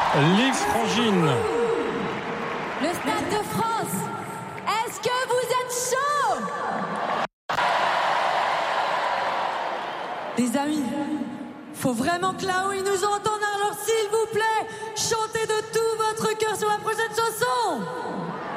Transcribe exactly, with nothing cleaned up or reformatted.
Lix Frangine. Le Stade de France, est-ce que vous êtes chaud? Les amis, faut vraiment que là-haut ils nous entendent